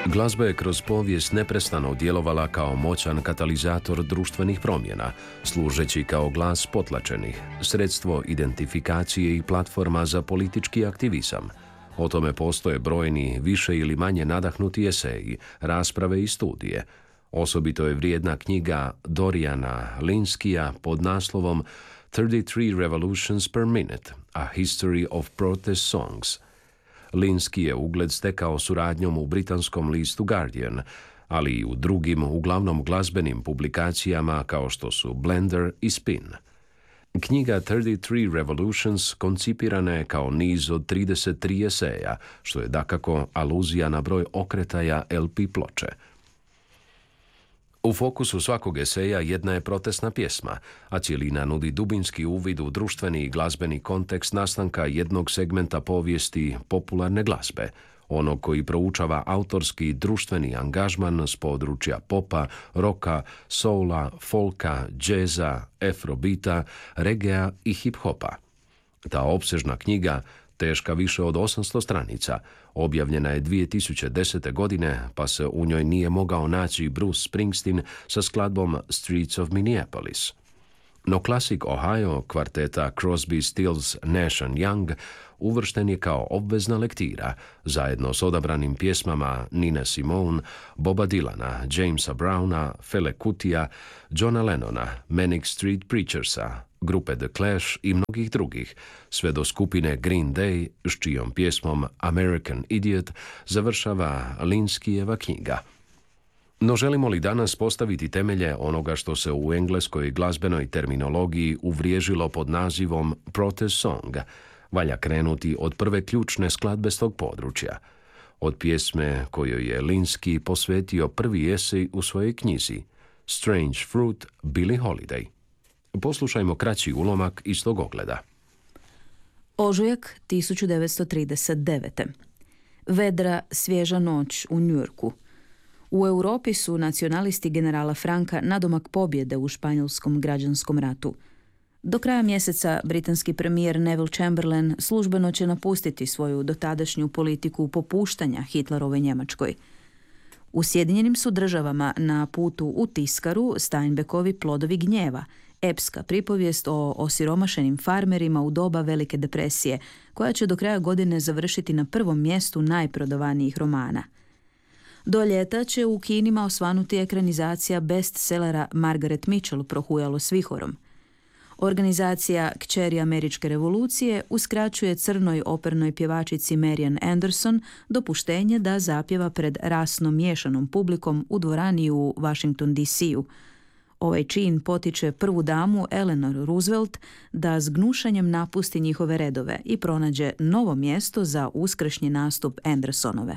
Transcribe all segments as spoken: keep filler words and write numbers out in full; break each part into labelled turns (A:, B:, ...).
A: Glazba je kroz povijest neprestano djelovala kao moćan katalizator društvenih promjena, služeći kao glas potlačenih, sredstvo identifikacije i platforma za politički aktivizam. O tome postoje brojni, više ili manje nadahnuti eseji, rasprave i studije. Osobito je vrijedna knjiga Doriana Linskija pod naslovom thirty-three Revolutions per Minute, A History of Protest Songs. Linsky je ugled stekao suradnjom u britanskom listu Guardian, ali i u drugim, uglavnom glazbenim publikacijama kao što su Blender i Spin. Knjiga thirty-three Revolutions koncipirana je kao niz od trideset tri eseja, što je dakako aluzija na broj okretaja L P ploče. U fokusu svakog eseja jedna je protestna pjesma, a cjelina nudi dubinski uvid u društveni i glazbeni kontekst nastanka jednog segmenta povijesti popularne glazbe, onog koji proučava autorski društveni angažman s područja popa, roka, soula, folka, džeza, afrobita, regea i hip-hopa. Ta opsežna knjiga, teška više od osamsto stranica, objavljena je dvije tisuće desete. godine, pa se u njoj nije mogao naći Bruce Springsteen sa skladbom Streets of Minneapolis. No klasik Ohio kvarteta Crosby, Stills, Nash and Young uvršten je kao obvezna lektira, zajedno s odabranim pjesmama Nina Simone, Boba Dylana, Jamesa Browna, Fele Kutija, Johna Lennona, Manic Street Preachersa, grupe The Clash i mnogih drugih, sve do skupine Green Day, s čijom pjesmom American Idiot završava Linskijeva knjiga. No želimo li danas postaviti temelje onoga što se u engleskoj glazbenoj terminologiji uvriježilo pod nazivom protest song, valja krenuti od prve ključne skladbe s tog područja, od pjesme kojoj je Linsky posvetio prvi esej u svojoj knjizi Strange Fruit, Billie Holiday. Poslušajmo kraći ulomak iz tog ogleda.
B: Ožujak tisuću devetsto trideset devete. Vedra, svježa noć u Njujorku. U Europi su nacionalisti generala Franka nadomak pobjede u španjolskom građanskom ratu. Do kraja mjeseca britanski premijer Neville Chamberlain službeno će napustiti svoju dotadašnju politiku popuštanja Hitlerove Njemačkoj. U Sjedinjenim su državama na putu u tiskaru Steinbeckovi Plodovi gnjeva, epska pripovijest o osiromašenim farmerima u doba Velike depresije, koja će do kraja godine završiti na prvom mjestu najprodavanijih romana. Do ljeta će u kinima osvanuti ekranizacija bestsellera Margaret Mitchell Prohujalo s vihorom. Organizacija Kćeri Američke revolucije uskraćuje crnoj opernoj pjevačici Marian Anderson dopuštenje da zapjeva pred rasno miješanom publikom u dvorani u Washington D C-u. Ovaj čin potiče prvu damu Eleanor Roosevelt da s gnušanjem napusti njihove redove i pronađe novo mjesto za uskršnji nastup Andersonove.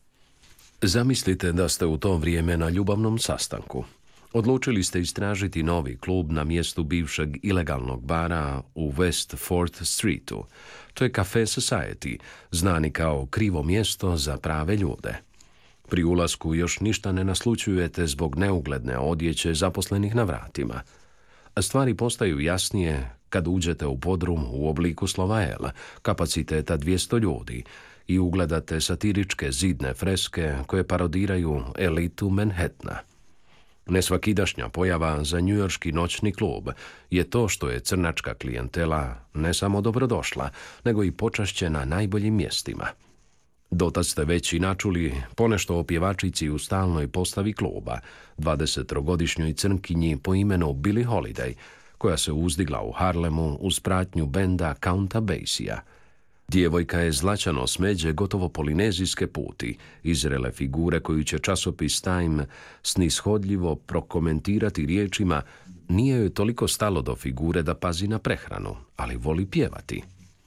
A: Zamislite da ste u to vrijeme na ljubavnom sastanku. Odlučili ste istražiti novi klub na mjestu bivšeg ilegalnog bara u West Fourth Streetu. To je Cafe Society, znani kao krivo mjesto za prave ljude. Pri ulasku još ništa ne naslućujete zbog neugledne odjeće zaposlenih na vratima. Stvari postaju jasnije kad uđete u podrum u obliku slova L, kapaciteta dvjesto ljudi, i ugledate satiričke zidne freske koje parodiraju elitu Manhattana. Nesvakidašnja pojava za njujorški noćni klub je to što je crnačka klijentela ne samo dobrodošla, nego i počašćena najboljim mjestima. Dotad ste već i načuli ponešto o pjevačici u stalnoj postavi kluba, dvadesettrogodišnjoj crnkinji po imenu Billie Holiday, koja se uzdigla u Harlemu uz pratnju benda Counta Basija. Djevojka je zlačano smeđe gotovo polinezijske puti, izrele figure koju će časopis Time snishodljivo prokomentirati riječima: nije joj toliko stalo do figure da pazi na prehranu, ali voli pjevati.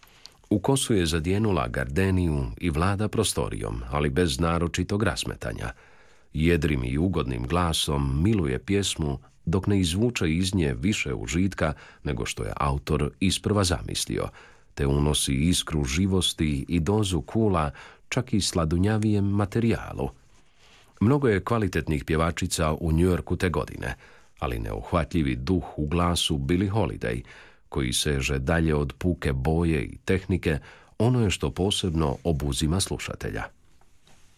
A: U kosu je zadjenula gardeniju i vlada prostorijom, ali bez naročitog rasmetanja. Jedrim i ugodnim glasom miluje pjesmu dok ne izvuče iz nje više užitka nego što je autor isprva zamislio, te unosi iskru živosti i dozu kula čak i sladunjavijem materijalu. Mnogo je kvalitetnih pjevačica u Njujorku te godine, ali neuhvatljivi duh u glasu Billie Holiday, koji seže dalje od puke boje i tehnike, ono je što posebno obuzima slušatelja.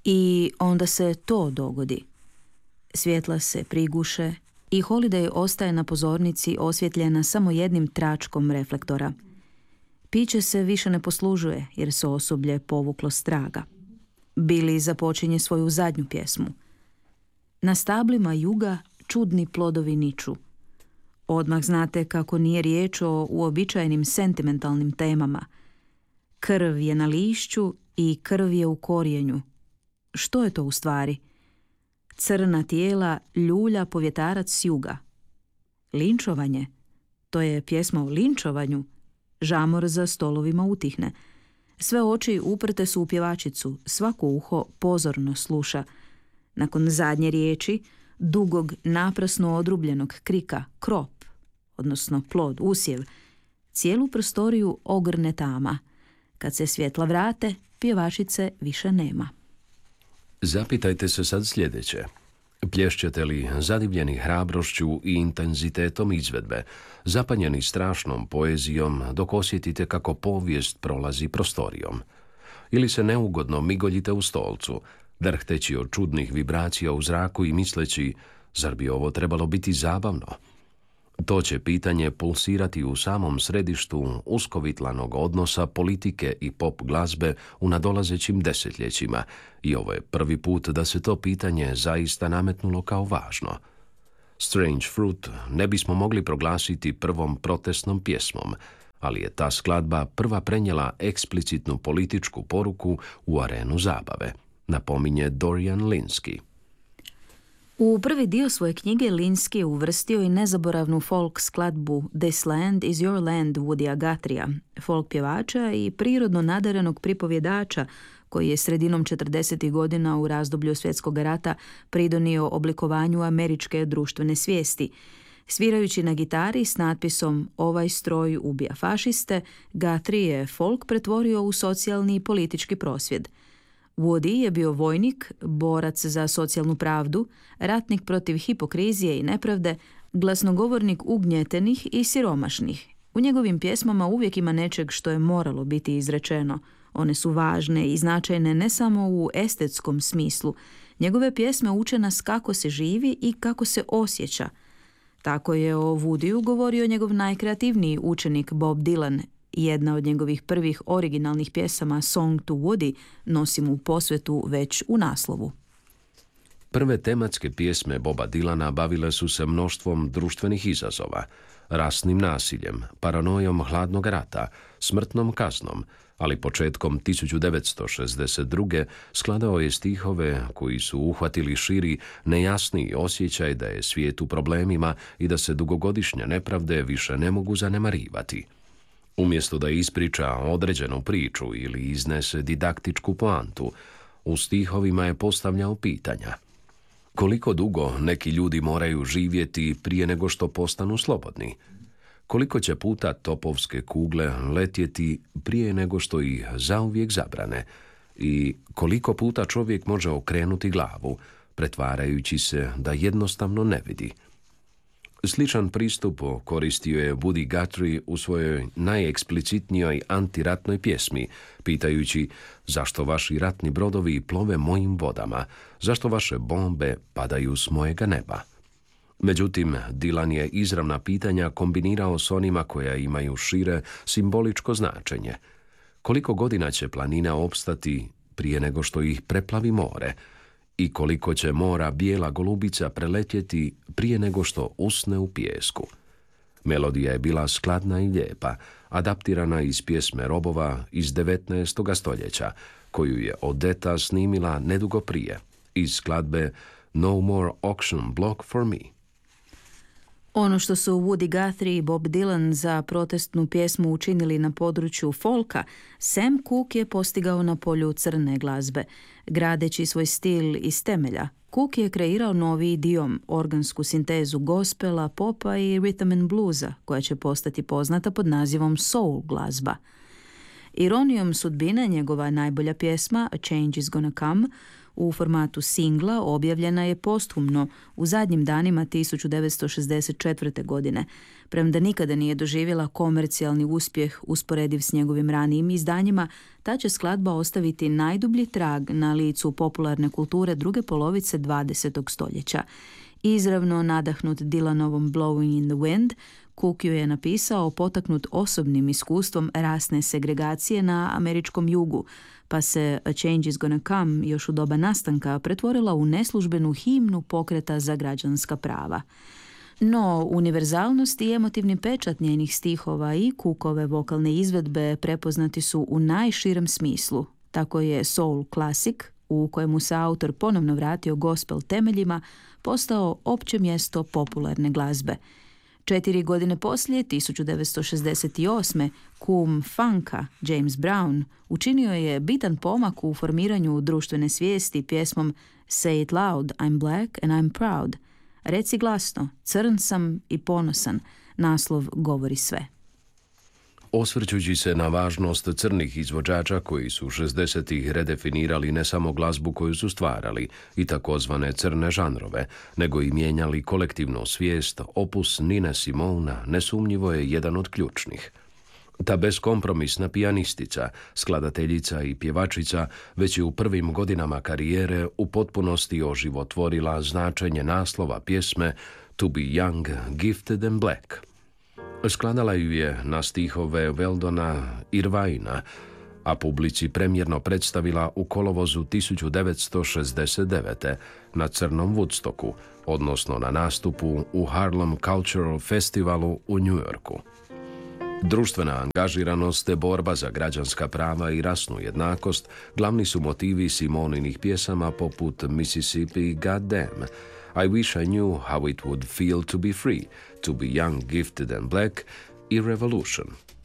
B: I onda se to dogodi. Svjetla se priguše i Holiday ostaje na pozornici osvjetljena samo jednim tračkom reflektora. Piće se više ne poslužuje jer se osoblje povuklo s traga. Billy započinje svoju zadnju pjesmu. Na stablima juga čudni plodovi niču. Odmah znate kako nije riječ o uobičajenim sentimentalnim temama. Krv je na lišću i krv je u korijenju. Što je to u stvari? Crna tijela ljulja povjetarac s juga. Linčovanje? To je pjesma o linčovanju. Žamor za stolovima utihne. Sve oči uprte su u pjevačicu, svako uho pozorno sluša. Nakon zadnje riječi, dugog, naprasno odrubljenog krika, krop, odnosno plod, usjev, cijelu prostoriju ogrne tama. Kad se svjetla vrate, pjevačice više nema.
A: Zapitajte se sad sljedeće. Plješćete li zadivljeni hrabrošću i intenzitetom izvedbe, zapanjeni strašnom poezijom dok osjetite kako povijest prolazi prostorijom? Ili se neugodno migoljite u stolcu, drhteći od čudnih vibracija u zraku i misleći, zar bi ovo trebalo biti zabavno? To će pitanje pulsirati u samom središtu uskovitlanog odnosa politike i pop glazbe u nadolazećim desetljećima i ovo je prvi put da se to pitanje zaista nametnulo kao važno. Strange Fruit ne bismo mogli proglasiti prvom protestnom pjesmom, ali je ta skladba prva prenijela eksplicitnu političku poruku u arenu zabave, napominje Dorian Lynskey.
B: U prvi dio svoje knjige Lynskey je uvrstio i nezaboravnu folk skladbu This Land is Your Land Woodya Guthrieja, folk pjevača i prirodno nadarenog pripovjedača koji je sredinom četrdesetih godina u razdoblju Svjetskog rata pridonio oblikovanju američke društvene svijesti. Svirajući na gitari s natpisom Ovaj stroj ubija fašiste, Guthrie je folk pretvorio u socijalni i politički prosvjed. Woody je bio vojnik, borac za socijalnu pravdu, ratnik protiv hipokrizije i nepravde, glasnogovornik ugnjetenih i siromašnih. U njegovim pjesmama uvijek ima nečeg što je moralo biti izrečeno. One su važne i značajne ne samo u estetskom smislu. Njegove pjesme uče nas kako se živi i kako se osjeća. Tako je o Woodyu govorio njegov najkreativniji učenik Bob Dylan. Jedna od njegovih prvih originalnih pjesama Song to Woody nosi mu posvetu već u naslovu.
A: Prve tematske pjesme Boba Dylana bavile su se mnoštvom društvenih izazova, rasnim nasiljem, paranojom hladnog rata, smrtnom kaznom, ali početkom tisuću devetsto šezdeset druge skladao je stihove koji su uhvatili širi, nejasniji osjećaj da je svijet u problemima i da se dugogodišnje nepravde više ne mogu zanemarivati. Umjesto da ispriča određenu priču ili iznese didaktičku poantu, u stihovima je postavljao pitanja. Koliko dugo neki ljudi moraju živjeti prije nego što postanu slobodni? Koliko će puta topovske kugle letjeti prije nego što ih zauvijek zabrane? I koliko puta čovjek može okrenuti glavu, pretvarajući se da jednostavno ne vidi? Sličan pristup koristio je Woody Guthrie u svojoj najeksplicitnijoj antiratnoj pjesmi, pitajući zašto vaši ratni brodovi plove mojim vodama, zašto vaše bombe padaju s mojega neba. Međutim, Dylan je izravna pitanja kombinirao s onima koja imaju šire simboličko značenje. Koliko godina će planina opstati prije nego što ih preplavi more? I koliko će mora bijela golubica preletjeti prije nego što usne u pijesku? Melodija je bila skladna i lijepa, adaptirana iz pjesme Robova iz devetnaestoga stoljeća, koju je Odetta snimila nedugo prije, iz skladbe No More Auction Block for Me.
B: Ono što su Woody Guthrie i Bob Dylan za protestnu pjesmu učinili na području folka, Sam Cooke je postigao na polju crne glazbe. Gradeći svoj stil iz temelja, Cooke je kreirao novi idiom, organsku sintezu gospela, popa i rhythm and bluesa, koja će postati poznata pod nazivom soul glazba. Ironijom sudbine, njegova najbolja pjesma A Change is Gonna Come u formatu singla objavljena je posthumno u zadnjim danima tisuću devetsto šezdeset četvrte. godine, premda nikada nije doživjela komercijalni uspjeh usporediv s njegovim ranijim izdanjima. Ta će skladba ostaviti najdublji trag na licu popularne kulture druge polovice dvadesetog stoljeća. Izravno nadahnut Dylanovom Blowing in the Wind, Cook ju je napisao potaknut osobnim iskustvom rasne segregacije na američkom jugu, pa se A Change is Gonna Come još u doba nastanka pretvorila u neslužbenu himnu pokreta za građanska prava. No, univerzalnost i emotivni pečat njenih stihova i Cookove vokalne izvedbe prepoznati su u najširem smislu. Tako je soul klasik, u kojemu se autor ponovno vratio gospel temeljima, postao opće mjesto popularne glazbe. Četiri godine poslije, tisuću devetsto šezdeset osme. kum funka James Brown učinio je bitan pomak u formiranju društvene svijesti pjesmom Say it loud, I'm black and I'm proud. Reci glasno, crn sam i ponosan. Naslov govori sve.
A: Osvrćući se na važnost crnih izvođača koji su šezdesetih redefinirali ne samo glazbu koju su stvarali i takozvane crne žanrove, nego i mijenjali kolektivnu svijest, opus Nina Simona nesumnjivo je jedan od ključnih. Ta beskompromisna pijanistica, skladateljica i pjevačica već je u prvim godinama karijere u potpunosti oživotvorila značenje naslova pjesme To be young, gifted and black. Skladala ju je na stihove Weldona Irvina, a publici premjerno predstavila u kolovozu tisuću devetsto šezdeset devete. na Crnom Woodstocku, odnosno na nastupu u Harlem Cultural Festivalu u New Yorku. Društvena angažiranost te borba za građanska prava i rasnu jednakost glavni su motivi Simoninih pjesama poput Mississippi Goddamn, I Wish I Knew How It Would Feel to Be Free, To Be Young, Gifted and Black i Revolution.